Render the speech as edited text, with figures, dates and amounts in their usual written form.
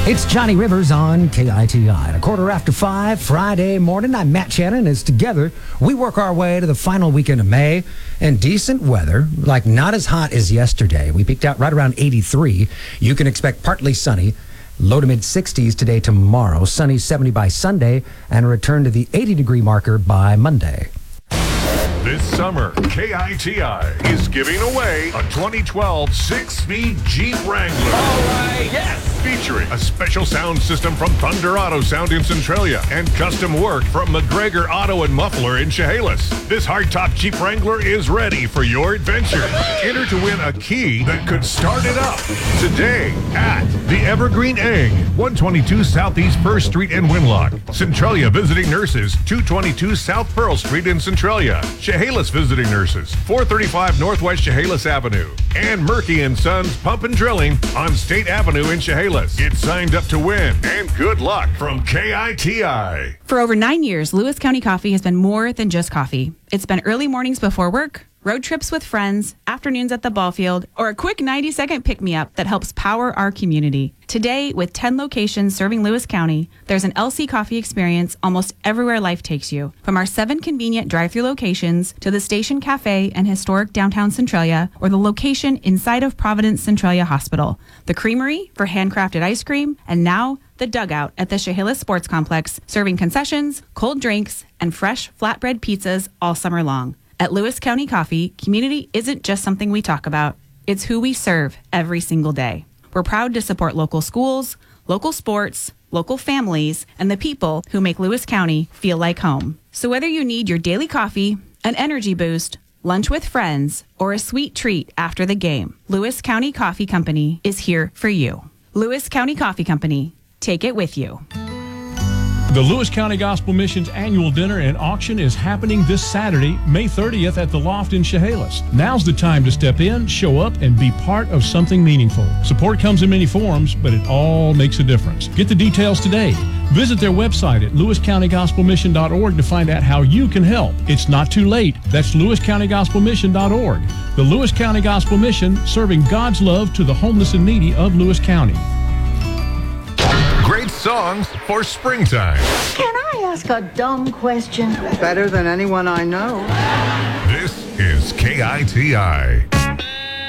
It's Johnny Rivers on KITI. At 5:15 Friday morning, I'm Matt Shannon. As together, we work our way to the final weekend of May. And decent weather, like not as hot as yesterday. We peaked out right around 83. You can expect partly sunny, low to mid-60s today, tomorrow. Sunny 70 by Sunday, and a return to the 80-degree marker by Monday. This summer, KITI is giving away a 2012 6-speed Jeep Wrangler. All right, yes! Featuring a special sound system from Thunder Auto Sound in Centralia and custom work from McGregor Auto and Muffler in Chehalis. This hardtop Jeep Wrangler is ready for your adventure. Enter to win a key that could start it up today at the Evergreen Eng, 122 Southeast 1st Street in Winlock. Centralia Visiting Nurses, 222 South Pearl Street in Centralia. Chehalis Visiting Nurses, 435 Northwest Chehalis Avenue. And Murky & Sons Pump and Drilling on State Avenue in Chehalis. Get signed up to win, and good luck from KITI. For over 9 years, Lewis County Coffee has been more than just coffee. It's been early mornings before work, road trips with friends, afternoons at the ball field, or a quick 90-second pick-me-up that helps power our community. Today, with 10 locations serving Lewis County, there's an LC Coffee experience almost everywhere life takes you. From our 7 convenient drive-thru locations to the Station Cafe and historic downtown Centralia, or the location inside of Providence Centralia Hospital, the Creamery for handcrafted ice cream, and now the Dugout at the Chehalis Sports Complex, serving concessions, cold drinks, and fresh flatbread pizzas all summer long. At Lewis County Coffee, community isn't just something we talk about. It's who we serve every single day. We're proud to support local schools, local sports, local families, and the people who make Lewis County feel like home. So whether you need your daily coffee, an energy boost, lunch with friends, or a sweet treat after the game, Lewis County Coffee Company is here for you. Lewis County Coffee Company. Take it with you. The Lewis County Gospel Mission's annual dinner and auction is happening this Saturday, May 30th at the Loft in Chehalis. Now's the time to step in, show up, and be part of something meaningful. Support comes in many forms, but it all makes a difference. Get the details today. Visit their website at lewiscountygospelmission.org to find out how you can help. It's not too late. That's lewiscountygospelmission.org. The Lewis County Gospel Mission, serving God's love to the homeless and needy of Lewis County. Great songs for springtime. Can I ask a dumb question? Better than anyone I know. This is KITI.